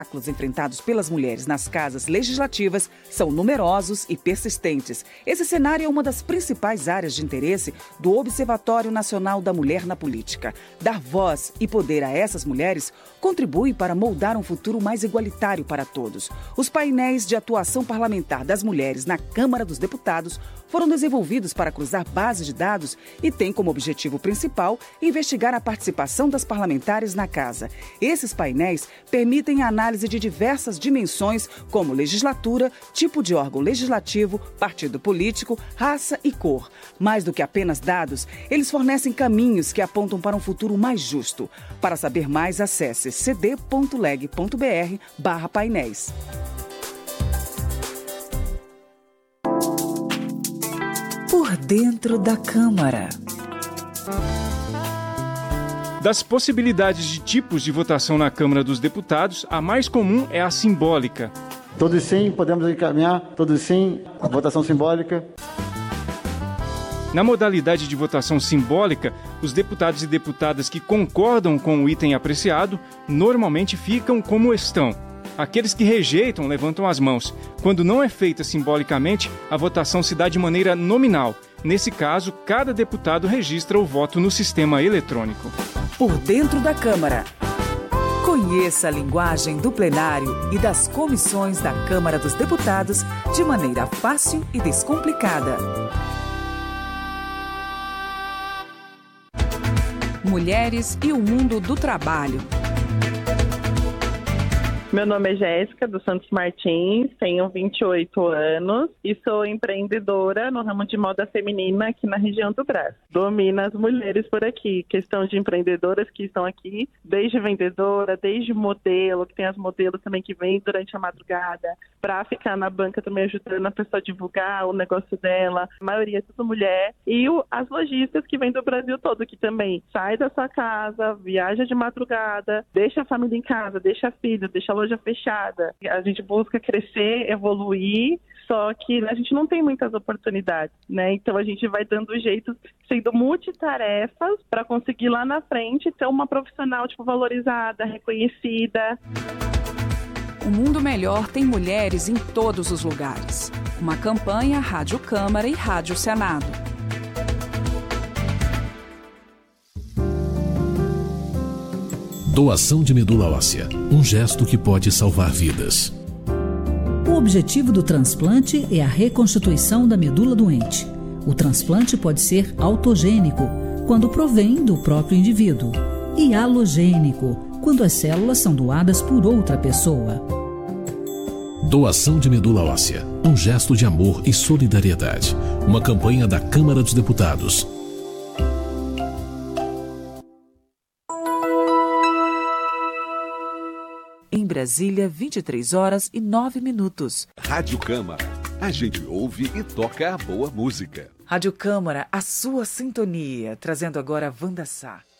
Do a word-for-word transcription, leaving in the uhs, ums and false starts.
obstáculos enfrentados pelas mulheres nas casas legislativas são numerosos e persistentes. Esse cenário é uma das principais áreas de interesse do Observatório Nacional da Mulher na Política. Dar voz e poder a essas mulheres contribui para moldar um futuro mais igualitário para todos. Os painéis de atuação parlamentar das mulheres na Câmara dos Deputados foram desenvolvidos para cruzar bases de dados e têm como objetivo principal investigar a participação das parlamentares na casa. Esses painéis permitem a análise de diversas dimensões, como legislatura, tipo de órgão legislativo, partido político, raça e cor. Mais do que apenas dados, eles fornecem caminhos que apontam para um futuro mais justo. Para saber mais, acesse cd ponto leg ponto br barra painéis. Por dentro da Câmara. Das possibilidades de tipos de votação na Câmara dos Deputados, a mais comum é a simbólica. Todos sim, podemos encaminhar, todos sim, votação simbólica. Na modalidade de votação simbólica, os deputados e deputadas que concordam com o item apreciado normalmente ficam como estão. Aqueles que rejeitam levantam as mãos. Quando não é feita simbolicamente, a votação se dá de maneira nominal. Nesse caso, cada deputado registra o voto no sistema eletrônico. Por dentro da Câmara. Conheça a linguagem do plenário e das comissões da Câmara dos Deputados de maneira fácil e descomplicada. Mulheres e o mundo do trabalho. Meu nome é Jéssica dos Santos Martins, tenho vinte e oito anos e sou empreendedora no ramo de moda feminina aqui na região do Brás. Domina as mulheres por aqui, questão de empreendedoras que estão aqui, desde vendedora, desde modelo, que tem as modelos também que vêm durante a madrugada, para ficar na banca também ajudando a pessoa a divulgar o negócio dela. A maioria é tudo mulher. E o, as lojistas que vêm do Brasil todo, que também sai da sua casa, viaja de madrugada, deixa a família em casa, deixa filho, deixa a loja fechada. A gente busca crescer, evoluir, só que a gente não tem muitas oportunidades, né? Então a gente vai dando jeito, sendo multitarefas, para conseguir lá na frente ter uma profissional tipo, valorizada, reconhecida. O mundo melhor tem mulheres em todos os lugares. Uma campanha Rádio Câmara e Rádio Senado. Doação de medula óssea, um gesto que pode salvar vidas. O objetivo do transplante é a reconstituição da medula doente. O transplante pode ser autogênico, quando provém do próprio indivíduo, e halogênico, quando as células são doadas por outra pessoa. Doação de medula óssea, um gesto de amor e solidariedade. Uma campanha da Câmara dos Deputados. Em Brasília, vinte e três horas e nove minutos. Rádio Câmara. A gente ouve e toca a boa música. Rádio Câmara, a sua sintonia. Trazendo agora Wanda Sá.